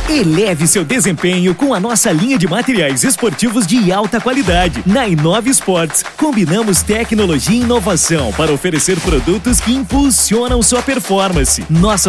Eleve seu desempenho com a nossa linha de materiais esportivos de alta qualidade. Na Inove Esportes, combinamos tecnologia e inovação para oferecer produtos que impulsionam sua performance. Nossas